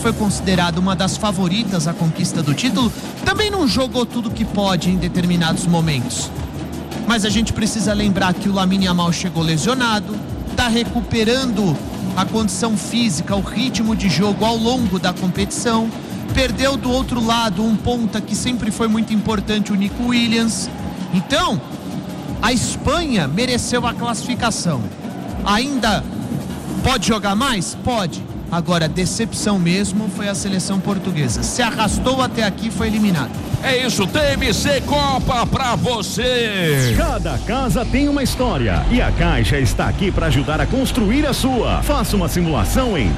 foi considerada uma das favoritas à conquista do título, também não jogou tudo que pode em determinados momentos. Mas a gente precisa lembrar que o Lamine Yamal chegou lesionado, está recuperando a condição física, o ritmo de jogo ao longo da competição. Perdeu do outro lado um ponta que sempre foi muito importante, o Nico Williams. Então, a Espanha mereceu a classificação. Ainda pode jogar mais? Pode. Agora, decepção mesmo foi a seleção portuguesa. Se arrastou até aqui, foi eliminado. É isso, TMC Copa pra você. Cada casa tem uma história e a Caixa está aqui para ajudar a construir a sua. Faça uma simulação em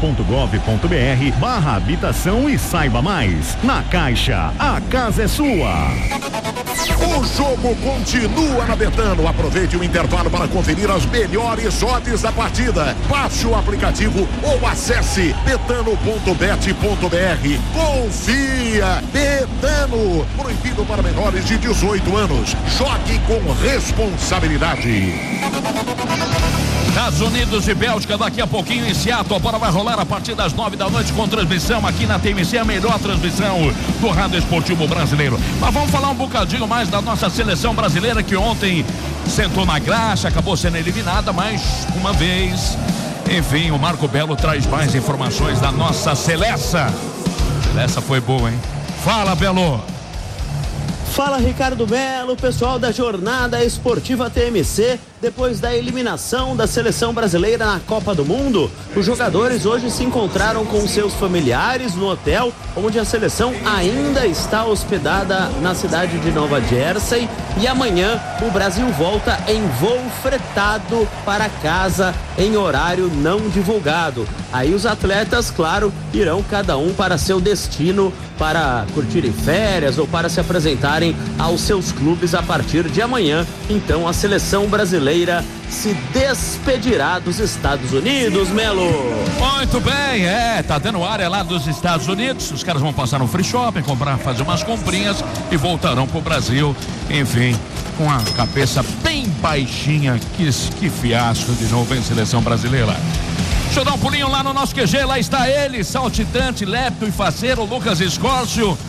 caixa.gov.br/habitação e saiba mais. Na Caixa, a casa é sua. O jogo continua na Betano. Aproveite o intervalo para conferir as melhores odds da partida. Baixe o aplicativo ou acesse betano.bet.br. Confia, Betano. Proibido para menores de 18 anos. Jogue com responsabilidade. Estados Unidos e Bélgica daqui a pouquinho em Seattle. A bola vai rolar a partir das 9 da noite com transmissão aqui na TMC, a melhor transmissão do Rádio Esportivo Brasileiro. Mas vamos falar um bocadinho mais da nossa seleção brasileira, que ontem sentou na graxa, acabou sendo eliminada mais uma vez. Enfim, o Marco Belo traz mais informações da nossa seleção. Essa foi boa, hein? Fala, Belo. Fala, Ricardo Belo, pessoal da Jornada Esportiva TMC. Depois da eliminação da seleção brasileira na Copa do Mundo, os jogadores hoje se encontraram com seus familiares no hotel onde a seleção ainda está hospedada na cidade de Nova Jersey, e amanhã o Brasil volta em voo fretado para casa em horário não divulgado. Aí os atletas, claro, irão cada um para seu destino para curtirem férias ou para se apresentarem aos seus clubes a partir de amanhã. Então a seleção brasileira se despedirá dos Estados Unidos, Melo. Muito bem, tá tendo área lá dos Estados Unidos. Os caras vão passar no free shopping, fazer umas comprinhas e voltarão pro Brasil, enfim, com a cabeça bem baixinha. Que fiasco de novo em seleção brasileira. Deixa eu dar um pulinho lá no nosso QG, lá está ele, saltitante, lepto e faceiro, Lucas Escórcio.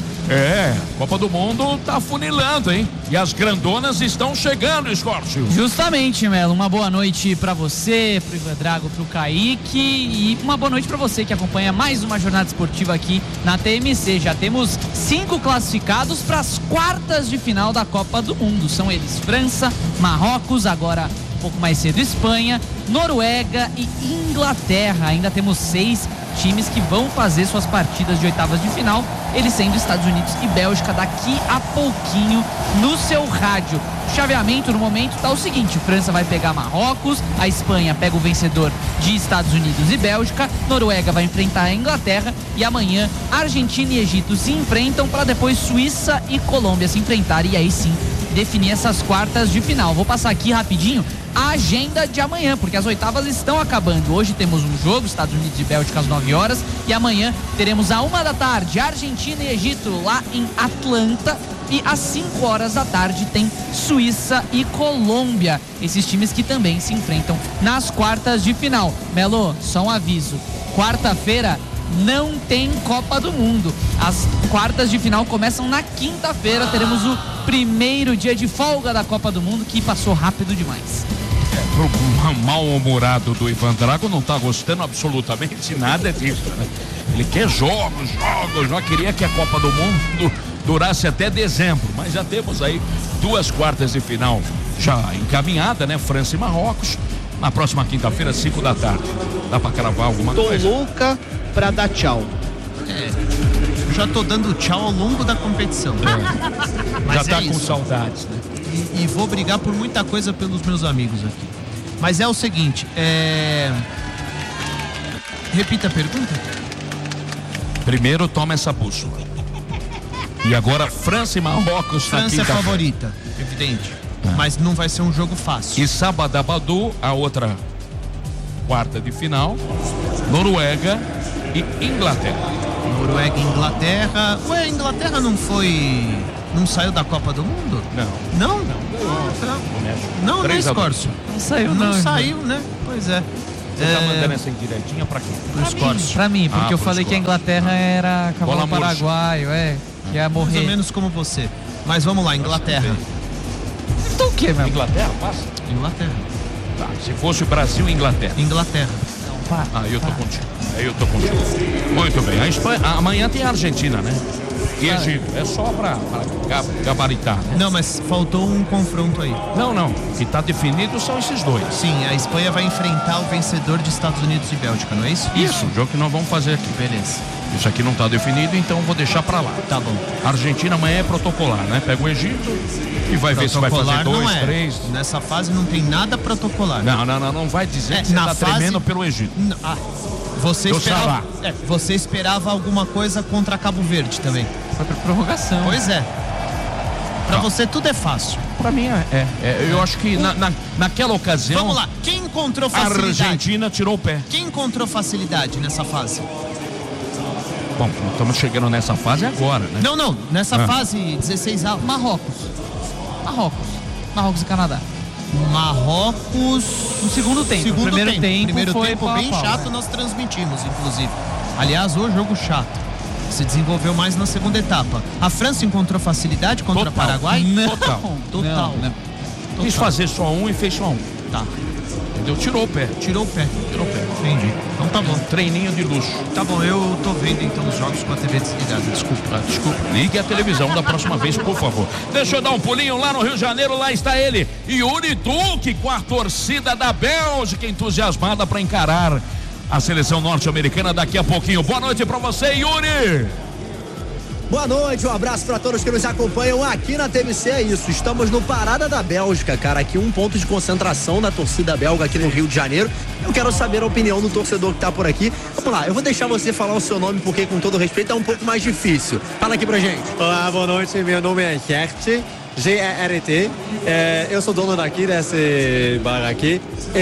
Copa do Mundo tá funilando, hein? E as grandonas estão chegando, Escórcio. Justamente, Melo, uma boa noite pra você, pro Ivan Drago, pro Kaique, e uma boa noite pra você que acompanha mais uma jornada esportiva aqui na TMC. Já temos 5 classificados para as quartas de final da Copa do Mundo. São eles França, Marrocos, agora um pouco mais cedo Espanha, Noruega e Inglaterra. Ainda temos 6 times que vão fazer suas partidas de oitavas de final, eles sendo Estados Unidos e Bélgica daqui a pouquinho no seu rádio. O chaveamento no momento está o seguinte: França vai pegar Marrocos, a Espanha pega o vencedor de Estados Unidos e Bélgica, Noruega vai enfrentar a Inglaterra e amanhã Argentina e Egito se enfrentam para depois Suíça e Colômbia se enfrentarem e aí sim definir essas quartas de final. Vou passar aqui rapidinho a agenda de amanhã, porque as oitavas estão acabando. Hoje temos um jogo, Estados Unidos e Bélgica às 9 horas, e amanhã teremos à 1 da tarde Argentina e Egito lá em Atlanta, e às 5 horas da tarde tem Suíça e Colômbia, esses times que também se enfrentam nas quartas de final. Melo, só um aviso, quarta-feira não tem Copa do Mundo. As quartas de final começam na quinta-feira. Teremos o primeiro dia de folga da Copa do Mundo, que passou rápido demais. O mal-humorado do Ivan Drago não tá gostando absolutamente nada disso, né? Ele quer jogos, já queria que a Copa do Mundo durasse até dezembro, mas já temos aí 2 quartas de final já encaminhada, né? França e Marrocos, na próxima quinta-feira, 5 da tarde. Dá pra cravar alguma coisa? Tô louca pra dar tchau. Já tô dando tchau ao longo da competição. Já tá com saudades, né? E vou brigar por muita coisa pelos meus amigos aqui. Mas é o seguinte, repita a pergunta. Primeiro toma essa bússola. E agora França e Marrocos. França é favorita, evidente. Mas não vai ser um jogo fácil. E Sabadabadu, a outra quarta de final, Noruega e Inglaterra. Noruega e Inglaterra. Ué, a Inglaterra não saiu da Copa do Mundo? Não. Não, né, Escórcio? Não saiu, não saiu, né? Pois é. Você tá mandando essa indiretinha pra quê? Pra mim, porque eu falei que a Inglaterra era cavalo Bola paraguaio, que ia morrer. Mais ou menos como você. Mas vamos lá, Inglaterra. Então o que, meu? Inglaterra, passa? Inglaterra. Tá, se fosse o Brasil e Inglaterra. Inglaterra. Eu tô contigo. Muito bem. A Espanha, amanhã tem a Argentina, né? E Egito. É só pra gabaritar, né? Não, mas faltou um confronto aí. Não. O que tá definido são esses dois. Sim, a Espanha vai enfrentar o vencedor de Estados Unidos e Bélgica, não é isso? Isso, o jogo que nós vamos fazer aqui. Beleza. Isso aqui não tá definido, então vou deixar pra lá. Tá bom. A Argentina amanhã é protocolar, né? Pega o Egito e vai ver se vai fazer 2, 3. Nessa fase não tem nada protocolar. Não vai dizer que você tá tremendo pelo Egito. Você esperava alguma coisa contra Cabo Verde também. Foi pra prorrogação. Pois é. Pra você tudo é fácil. Pra mim eu acho que naquela ocasião. Vamos lá, quem encontrou facilidade? A Argentina tirou o pé. Quem encontrou facilidade nessa fase? Bom, estamos chegando nessa fase agora, né? Não, nessa fase 16 a Marrocos e Canadá. Marrocos no segundo tempo. Primeiro tempo bem chato, nós transmitimos, inclusive. Aliás, o jogo chato. Se desenvolveu mais na segunda etapa. A França encontrou facilidade contra o Paraguai? Total. Quis fazer só um e fez só um. Tá. Entendeu? Tirou o pé. Entendi. Então tá bom. Treininho de luxo. Tá bom, eu tô vendo então os jogos com a TV desligada. Desculpa. Ligue a televisão da próxima vez, por favor. Deixa eu dar um pulinho lá no Rio de Janeiro. Lá está ele, Yuri Duque, com a torcida da Bélgica entusiasmada para encarar a seleção norte-americana daqui a pouquinho. Boa noite pra você, Yuri. Boa noite, um abraço para todos que nos acompanham aqui na TMC. É isso, estamos no Parada da Bélgica, cara. Aqui um ponto de concentração da torcida belga aqui no Rio de Janeiro. Eu quero saber a opinião do torcedor que tá por aqui. Vamos lá, eu vou deixar você falar o seu nome porque, com todo respeito, é um pouco mais difícil. Fala aqui pra gente. Olá, boa noite. Meu nome é Gert, G-E-R-T. Eu sou dono daqui, desse bar aqui.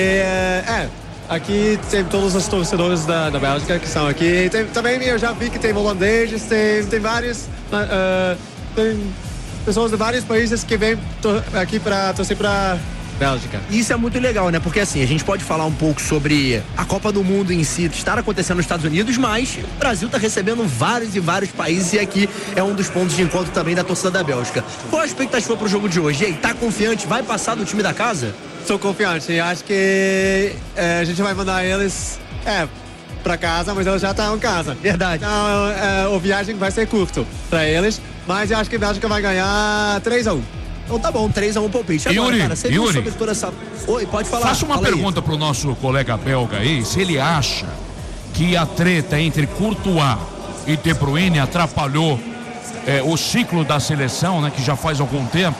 Aqui tem todos os torcedores da Bélgica que são aqui. Também eu já vi que tem holandeses, tem vários. Tem pessoas de vários países que vêm aqui para torcer para Bélgica. Isso é muito legal, né? Porque assim, a gente pode falar um pouco sobre a Copa do Mundo em si, estar acontecendo nos Estados Unidos, mas o Brasil está recebendo vários e vários países e aqui é um dos pontos de encontro também da torcida da Bélgica. Qual a expectativa para o jogo de hoje? E aí, tá confiante? Vai passar do time da casa? Sou confiante, acho que a gente vai mandar eles para casa, mas eles já estão em casa. Verdade. Então a viagem vai ser curto para eles, mas eu acho que a Bélgica vai ganhar 3-1. Então tá bom, 3-1 palpite. Agora, Yuri, cara, você viu sobre toda essa... Oi, pode falar. Faça uma pergunta pro nosso colega belga aí, se ele acha que a treta entre Courtois e De Bruyne atrapalhou o ciclo da seleção, né, que já faz algum tempo.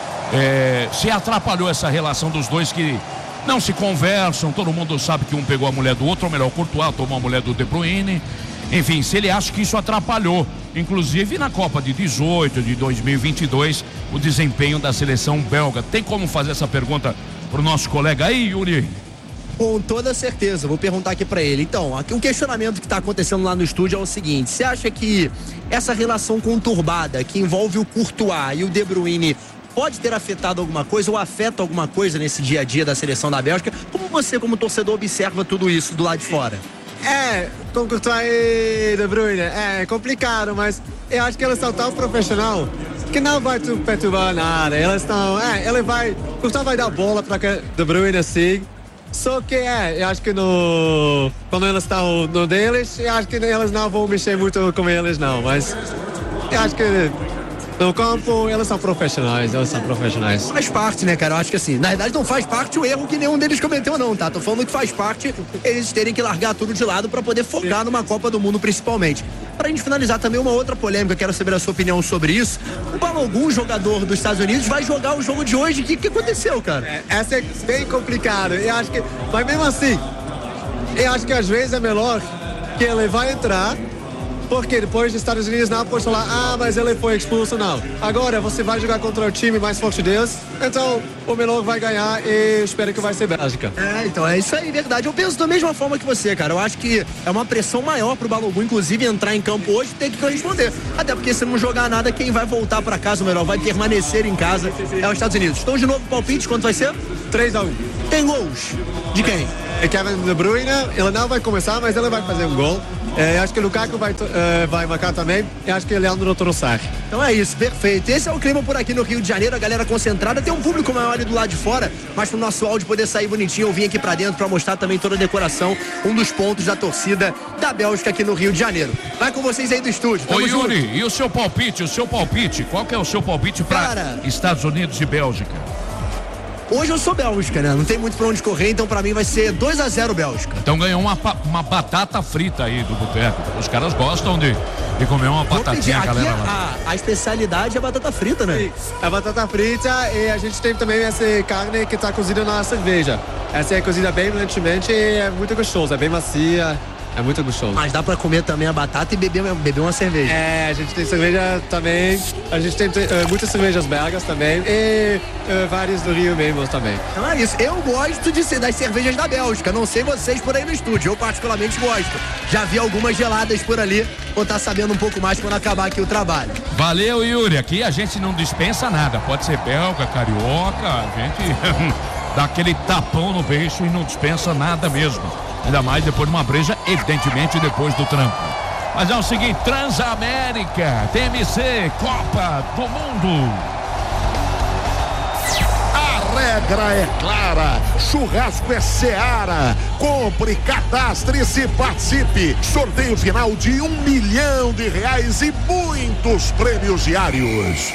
Se atrapalhou essa relação dos dois que não se conversam, todo mundo sabe que um pegou a mulher do outro, ou melhor, o Courtois tomou a mulher do De Bruyne. Enfim, se ele acha que isso atrapalhou, inclusive na Copa de 18, de 2022, o desempenho da seleção belga. Tem como fazer essa pergunta pro nosso colega aí, Yuri? Com toda certeza, vou perguntar aqui pra ele. Então, aqui um questionamento que tá acontecendo lá no estúdio é o seguinte: você acha que essa relação conturbada que envolve o Courtois e o De Bruyne pode ter afetado alguma coisa ou afeta alguma coisa nesse dia a dia da seleção da Bélgica? Como você, como torcedor, observa tudo isso do lado de fora? Com Courtois e De Bruyne é complicado, mas eu acho que eles são tão profissionais que não vai perturbar nada. Eles estão, Courtois vai dar bola para De Bruyne assim. Só que eu acho que quando eles estão no deles, eu acho que eles não vão mexer muito com eles não, mas eu acho que no campo, eles são profissionais. Faz parte, né, cara? Eu acho que assim, na verdade não faz parte o erro que nenhum deles cometeu, não, tá? Tô falando que faz parte eles terem que largar tudo de lado pra poder focar numa Copa do Mundo, principalmente. Pra gente finalizar também uma outra polêmica, quero saber a sua opinião sobre isso. O Balogun, jogador dos Estados Unidos, vai jogar o jogo de hoje. O que aconteceu, cara? Essa é bem complicado. Mas mesmo assim, eu acho que às vezes é melhor que ele vai entrar, porque depois dos Estados Unidos não pode falar, mas ele foi expulso, não. Agora você vai jogar contra o time mais forte deles, então o melhor vai ganhar e espero que vai ser Bélgica. Então é isso aí, verdade. Eu penso da mesma forma que você, cara. Eu acho que é uma pressão maior pro Balogun, inclusive, entrar em campo hoje e ter que corresponder. Até porque se não jogar nada, quem vai voltar pra casa, ou melhor, vai permanecer em casa, é os Estados Unidos. Então, de novo, palpite, quanto vai ser? 3-1. Tem gols? De quem? Kevin De Bruyne, ele não vai começar, mas ele vai fazer um gol. Acho que o Lukaku vai marcar também. E acho que o Leandro Trossard. Então é isso, perfeito. Esse é o clima por aqui no Rio de Janeiro, a galera concentrada. Tem um público maior ali do lado de fora, mas pro nosso áudio poder sair bonitinho, eu vim aqui pra dentro pra mostrar também toda a decoração, um dos pontos da torcida da Bélgica aqui no Rio de Janeiro. Vai com vocês aí do estúdio. Ô Yuri, junto. E o seu palpite? Qual que é o seu palpite pra Estados Unidos e Bélgica? Hoje eu sou Bélgica, né? Não tem muito pra onde correr, então pra mim vai ser 2-0 Bélgica. Então ganhou uma batata frita aí do boteco. Os caras gostam de comer uma batatinha, galera lá. A especialidade é a batata frita, né? Sim, a batata frita, e a gente tem também essa carne que tá cozida na cerveja. Essa é cozida bem lentemente e é muito gostosa, é bem macia. É muito gostoso. Mas dá pra comer também a batata e beber uma cerveja. A gente tem cerveja também. A gente tem muitas cervejas belgas também. E várias do Rio mesmo também. Então é isso. Eu gosto das cervejas da Bélgica. Não sei vocês por aí no estúdio. Eu particularmente gosto. Já vi algumas geladas por ali. Vou estar sabendo um pouco mais quando acabar aqui o trabalho. Valeu, Yuri. Aqui a gente não dispensa nada. Pode ser belga, carioca. A gente dá aquele tapão no beiço e não dispensa nada mesmo. Ainda mais depois de uma breja, evidentemente depois do trampo. Mas é o seguinte, Transamérica, TMC, Copa do Mundo. A regra é clara, churrasco é Seara. Compre, cadastre-se e participe. Sorteio final de R$1 milhão e muitos prêmios diários.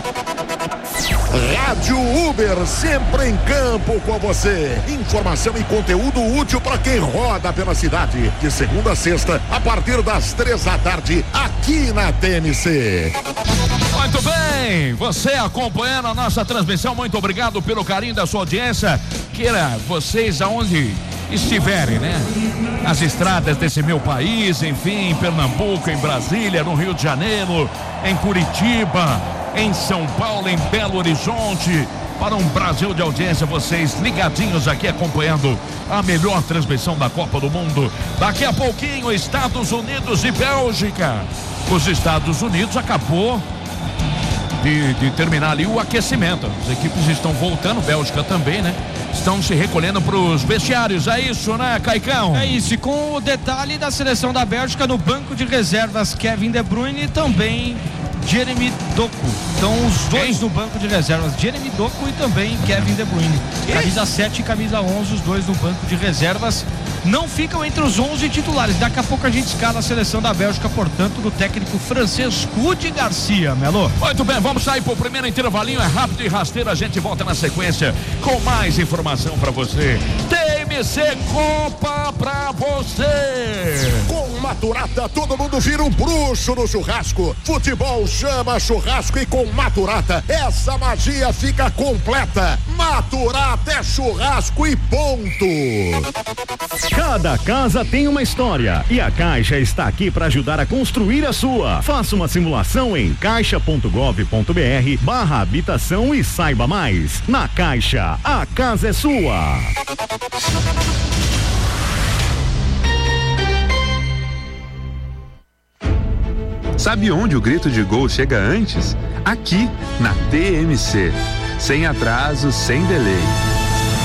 Rádio Uber, sempre em campo com você. Informação e conteúdo útil para quem roda pela cidade. De segunda a sexta, a partir das 3 da tarde, aqui na TMC. Muito bem, você acompanhando a nossa transmissão, muito obrigado pelo carinho da sua audiência. Queira vocês aonde estiverem, né? Nas estradas desse meu país, enfim, em Pernambuco, em Brasília, no Rio de Janeiro, em Curitiba, em São Paulo, em Belo Horizonte, para um Brasil de audiência, vocês ligadinhos aqui acompanhando a melhor transmissão da Copa do Mundo. Daqui a pouquinho, Estados Unidos e Bélgica. Os Estados Unidos acabou de terminar ali o aquecimento. As equipes estão voltando, Bélgica também, né? Estão se recolhendo para os vestiários, é isso, né, Caicão? É isso, e com o detalhe da seleção da Bélgica no banco de reservas, Kevin De Bruyne e também Jeremy Doku. Então os dois no banco de reservas, Jeremy Doku e também Kevin De Bruyne. Camisa 7 e camisa 11, os dois no banco de reservas. Não ficam entre os 11 titulares. Daqui a pouco a gente escala a seleção da Bélgica, portanto, do técnico francês Rudi Garcia, Melo. Muito bem, vamos sair pro primeiro intervalinho, é rápido e rasteiro, a gente volta na sequência com mais informação pra você. TMC Copa pra você. Com Maturata, todo mundo vira um bruxo no churrasco. Futebol chama churrasco e com Maturata, essa magia fica completa. Maturata é churrasco e ponto. Cada casa tem uma história e a Caixa está aqui para ajudar a construir a sua. Faça uma simulação em caixa.gov.br/habitação e saiba mais. Na Caixa, a casa é sua. Sabe onde o grito de gol chega antes? Aqui, na TMC. Sem atraso, sem delay.